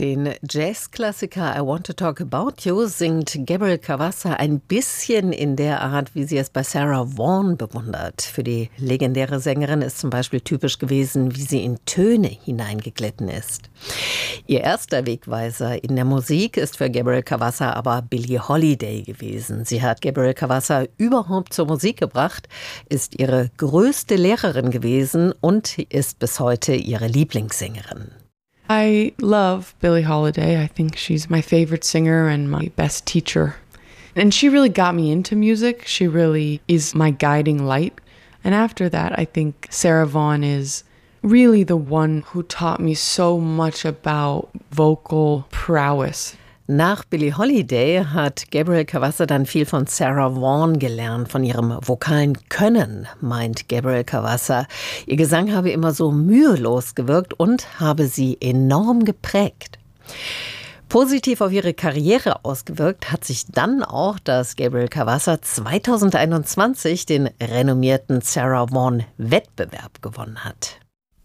Den Jazzklassiker I Want to Talk About You singt Gabriel Cavanza ein bisschen in der Art, wie sie es bei Sarah Vaughan bewundert. Für die legendäre Sängerin ist zum Beispiel typisch gewesen, wie sie in Töne hineingeglitten ist. Ihr erster Wegweiser in der Musik ist für Gabriel Cavanza aber Billie Holiday gewesen. Sie hat Gabriel Cavanza überhaupt zur Musik gebracht, ist ihre größte Lehrerin gewesen und ist bis heute ihre Lieblingssängerin. I love Billie Holiday. I think she's my favorite singer and my best teacher. And she really got me into music. She really is my guiding light. And after that, I think Sarah Vaughan is really the one who taught me so much about vocal prowess. Nach Billie Holiday hat Gabriel Cavanza dann viel von Sarah Vaughan gelernt, von ihrem vokalen Können, meint Gabriel Cavanza. Ihr Gesang habe immer so mühelos gewirkt und habe sie enorm geprägt. Positiv auf ihre Karriere ausgewirkt hat sich dann auch, dass Gabriel Cavanza 2021 den renommierten Sarah Vaughan Wettbewerb gewonnen hat.